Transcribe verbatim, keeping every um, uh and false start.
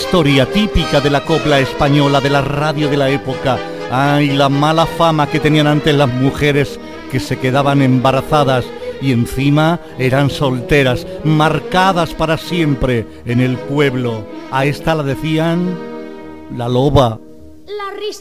historia típica de la copla española, de la radio de la época. Ay, la mala fama que tenían antes las mujeres que se quedaban embarazadas y encima eran solteras, marcadas para siempre en el pueblo. A esta la decían la loba.